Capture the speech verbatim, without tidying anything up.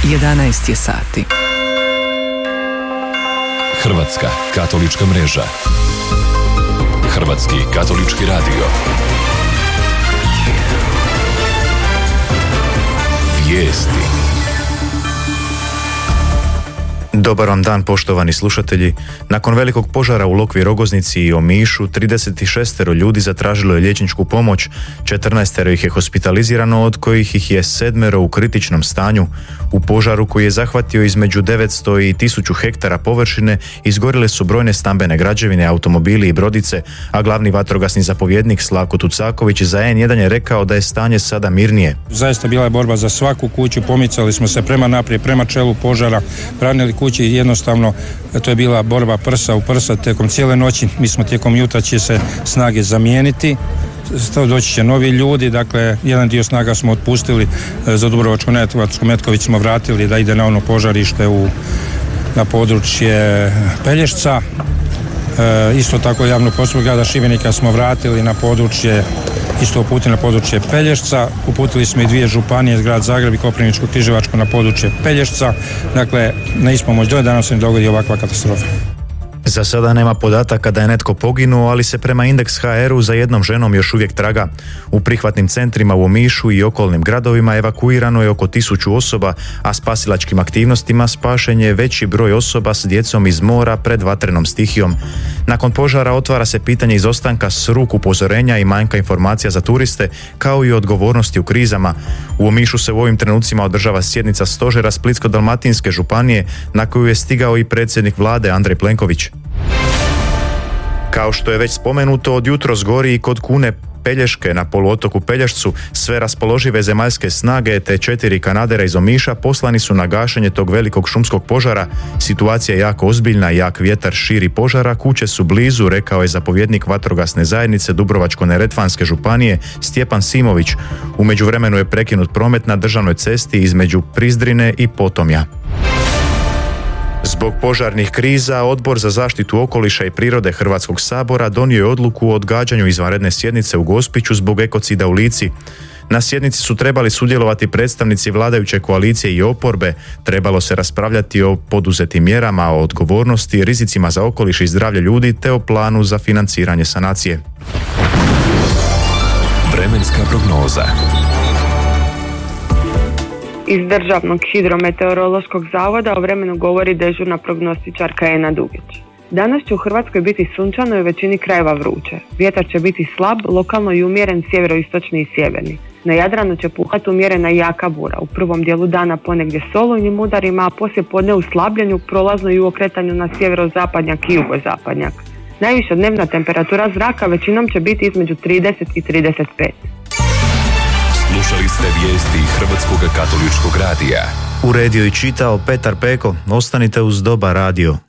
jedanaest je sati. Hrvatska katolička mreža. Hrvatski katolički radio. Vijesti. Dobar vam dan, poštovani slušatelji. Nakon velikog požara u Lokvi Rogoznici i Omišu, trideset šest ljudi zatražilo je liječničku pomoć, četrnaest ih je hospitalizirano, od kojih ih je sedmero u kritičnom stanju. U požaru koji je zahvatio između devetsto i tisuću hektara površine izgorile su brojne stambene građevine, automobili i brodice, a glavni vatrogasni zapovjednik Slavko Tucaković za en jedan je rekao da je stanje sada mirnije. Zaista bila je borba za svaku kuću, pomicali smo se prema naprijed, prema čelu požara, branili kući, jednostavno to je bila borba prsa u prsa tijekom cijele noći. Mi smo tijekom jutra će se snage zamijeniti, doći će novi ljudi, dakle jedan dio snaga smo otpustili za Dubrovačko-neretvansku, Metković smo vratili da ide na ono požarište u, na područje Pelješca. E, isto tako javnu postrojbu grada Šibenika smo vratili na područje, isto uputili na područje Pelješca, uputili smo i dvije županije, grad Zagreb i Koprivničko-Križevačko na područje Pelješca, dakle na ispomoć do danas se ne dogodi ovakva katastrofa. Za sada nema podataka da je netko poginuo, ali se prema Indeks ha eru za jednom ženom još uvijek traga. U prihvatnim centrima u Omišu i okolnim gradovima evakuirano je oko tisuću osoba, a spasilačkim aktivnostima spašen je veći broj osoba s djecom iz mora pred vatrenom stihijom. Nakon požara otvara se pitanje izostanka s ruk upozorenja i manjka informacija za turiste, kao i odgovornosti u krizama. U Omišu se u ovim trenucima održava sjednica stožera Splitsko-dalmatinske županije, na koju je stigao i predsjednik vlade Andrej Plenković. Kao što je već spomenuto, od jutros gori i kod Kune Pelješke na poluotoku Pelješcu. Sve raspoložive zemaljske snage te četiri kanadera iz Omiša poslani su na gašenje tog velikog šumskog požara. Situacija je jako ozbiljna, jak vjetar širi požara, kuće su blizu, rekao je zapovjednik vatrogasne zajednice Dubrovačko-neretvanske županije Stjepan Simović. U međuvremenu je prekinut promet na državnoj cesti između Prizdrine i Potomja. Zbog požarnih kriza, Odbor za zaštitu okoliša i prirode Hrvatskog sabora donio je odluku o odgađanju izvanredne sjednice u Gospiću zbog ekocida u Lici. Na sjednici su trebali sudjelovati predstavnici vladajuće koalicije i oporbe, trebalo se raspravljati o poduzetim mjerama, o odgovornosti, rizicima za okoliš i zdravlje ljudi te o planu za financiranje sanacije. Vremenska prognoza. Iz Državnog hidrometeorološkog zavoda o vremenu govori dežurna prognostičarka Ena Dugić. Danas će u Hrvatskoj biti sunčano i u većini krajeva vruće. Vjetar će biti slab, lokalno i umjeren sjeveroistočni i sjeverni. Na Jadranu će puhati umjerena i jaka bura. U prvom dijelu dana ponegdje s olujnim udarima, a poslije podne u slabljenju, prolazno i u okretanju na sjeverozapadnjak i jugozapadnjak. Najviša dnevna temperatura zraka većinom će biti između trideset i trideset pet. Slušali ste vijesti Hrvatskog katoličkog radija. Uredio i čitao Petar Peko. Ostanite uz Dobar radio.